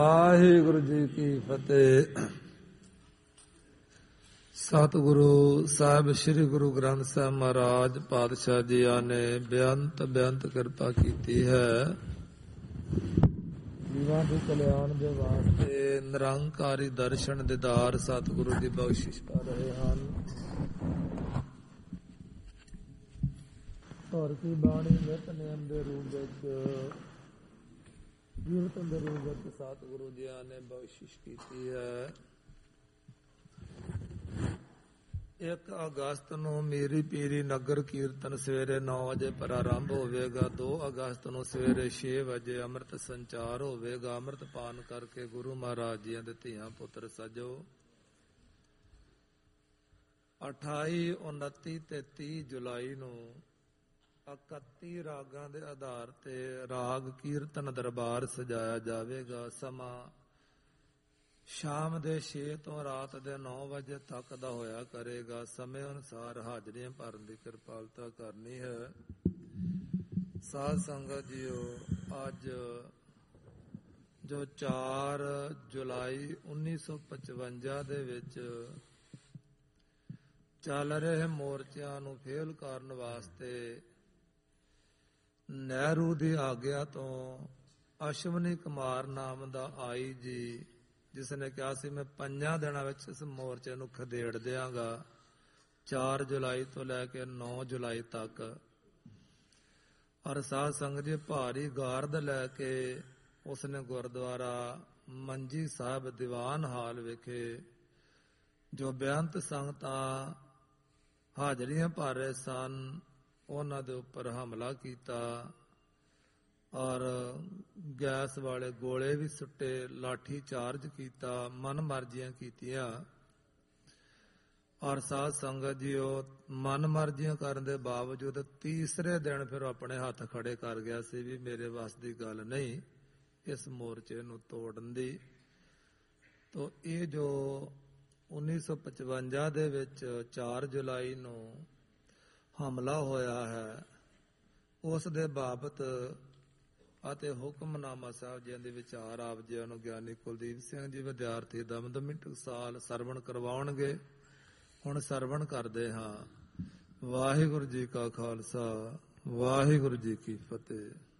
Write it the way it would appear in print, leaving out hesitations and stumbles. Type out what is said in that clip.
ਵਾਹਿਗੁਰੂ ਜੀ ਕੀ ਫਤਿਹ। ਸਤਿਗੁਰੂ ਸਾਹਿਬ ਸ੍ਰੀ ਗੁਰੂ ਗ੍ਰੰਥ ਸਾਹਿਬ ਮਹਾਰਾਜ ਪਾਤਸ਼ਾਹ ਜੀਆਂ ਨੇ ਬੇਅੰਤ ਕਿਰਪਾ ਕੀਤੀ ਹੈ। ਜੀਵਾਂ ਦੇ ਕਲਿਆਣ ਦੇ ਵਾਸਤੇ ਨਿਰੰਕਾਰੀ ਦਰਸ਼ਨ ਦੀਦਾਰ ਸਤਿਗੁਰੂ ਦੀ ਬਖਸ਼ਿਸ਼ ਕਰ ਰਹੇ ਹਨ। ਧੁਰ ਕੀ ਬਾਣੀ ਨਿਤਨੇਮ ਦੇ ਰੂਪ ਵਿੱਚ ਕੀਰਤਨ ਦੇ ਰੂਪ ਵਿੱਚ ਸਤਿਗੁਰੂ ਜੀਆਂ ਨੇ ਬਖਸ਼ਿਸ਼ ਕੀਤੀ ਹੈ। 1 ਅਗਸਤ ਨੂੰ ਮੀਰੀ ਪੀਰੀ ਨਗਰ ਕੀਰਤਨ ਸਵੇਰੇ 9 ਵਜੇ ਪ੍ਰਾਰੰਭ ਹੋਵੇਗਾ। 2 ਅਗਸਤ ਨੂੰ ਸਵੇਰੇ 6 ਵਜੇ ਅੰਮ੍ਰਿਤ ਸੰਚਾਰ ਹੋਵੇਗਾ। ਅੰਮ੍ਰਿਤ ਪਾਨ ਕਰਕੇ ਗੁਰੂ ਮਹਾਰਾਜ ਜੀਆਂ ਦੇ ਧੀਆਂ ਪੁੱਤਰ ਸਜੋ। 28, 29 ਤੇ 30 ਜੁਲਾਈ ਨੂੰ 31 ਰਾਗਾਂ ਦੇ ਆਧਾਰ ਤੇ ਰਾਗ ਕੀਰਤਨ ਦਰਬਾਰ ਸਜਾਇਆ ਜਾਵੇਗਾ। ਸਮਾਂ ਸ਼ਾਮ ਦੇ 6 ਤੋਂ ਰਾਤ ਦੇ 9 ਵਜੇ ਤੱਕ ਦਾ ਹੋਇਆ ਕਰੇਗਾ। ਸਮੇਂ ਅਨੁਸਾਰ ਹਾਜ਼ਰੀਆਂ ਭਰਨ ਦੀ ਕਿਰਪਾਲਤਾ ਕਰਨੀ ਹੈ। ਸਾਧ ਸੰਗਤ ਜੀਓ, ਅੱਜ ਜੋ 4 ਜੁਲਾਈ 1955 ਦੇ ਵਿੱਚ ਚੱਲ ਰਹੇ ਮੋਰਚਿਆਂ ਨੂੰ ਫੇਲ ਕਰਨ ਵਾਸਤੇ ਨਹਿਰੂ ਦੀ ਆਗਿਆ ਤੋਂ ਅਸ਼ਵਨੀ ਕੁਮਾਰ ਨਾਮ ਦਾ IG, ਜਿਸ ਨੇ ਕਿਹਾ ਸੀ ਮੈਂ 5 ਦਿਨਾਂ ਵਿੱਚ ਇਸ ਮੋਰਚੇ ਨੂੰ ਖਦੇੜ ਦਿਆਂਗਾ, 4 ਜੁਲਾਈ ਤੋਂ ਲੈ ਕੇ 9 ਜੁਲਾਈ ਤੱਕ। ਔਰ ਸਾਧ ਸੰਗਤ ਜੀ, ਭਾਰੀ ਗਾਰਦ ਲੈ ਕੇ ਉਸਨੇ ਗੁਰਦੁਆਰਾ ਮੰਜੀ ਸਾਹਿਬ ਦੀਵਾਨ ਹਾਲ ਵਿਖੇ ਜੋ ਬੇਅੰਤ ਸੰਗਤਾਂ ਹਾਜ਼ਰੀਆਂ ਭਰ ਰਹੇ ਸਨ, ਉਹਨਾਂ ਦੇ ਉੱਪਰ ਹਮਲਾ ਕੀਤਾ ਔਰ ਗੈਸ ਵਾਲੇ ਗੋਲੇ ਵੀ ਸੁੱਟੇ, ਲਾਠੀ ਚਾਰਜ ਕੀਤਾ, ਮਨ ਮਰਜ਼ੀਆਂ ਕੀਤੀਆਂ। ਔਰ ਸਾਧ ਸੰਗਤ ਜੀ, ਉਹ ਮਨ ਮਰਜ਼ੀਆਂ ਕਰਨ ਦੇ ਬਾਵਜੂਦ ਤੀਸਰੇ ਦਿਨ ਫਿਰ ਆਪਣੇ ਹੱਥ ਖੜੇ ਕਰ ਗਿਆ ਸੀ ਵੀ ਮੇਰੇ ਵੱਸ ਦੀ ਗੱਲ ਨਹੀਂ ਇਸ ਮੋਰਚੇ ਨੂੰ ਤੋੜਨ ਦੀ। ਤੋ ਇਹ ਜੋ 1955 ਦੇ ਵਿੱਚ 4 ਜੁਲਾਈ ਨੂੰ ਹਮਲਾ ਹੋਇਆ ਹੈ, ਉਸ ਦੇ ਬਾਬਤ ਅਤੇ ਹੁਕਮਨਾਮਾ ਸਾਹਿਬ ਜੀ ਦੇ ਵਿਚਾਰ ਆਪ ਜੀ ਨੂੰ ਗਿਆਨੀ ਕੁਲਦੀਪ ਸਿੰਘ ਜੀ ਵਿਦਿਆਰਥੀ ਦਮਦਮੀ ਟਕਸਾਲ ਸਰਵਣ ਕਰਵਾਉਣਗੇ। ਹੁਣ ਸਰਵਣ ਕਰਦੇ ਹਾਂ। ਵਾਹਿਗੁਰੂ ਜੀ ਕਾ ਖਾਲਸਾ, ਵਾਹਿਗੁਰੂ ਜੀ ਕੀ ਫਤਿਹ।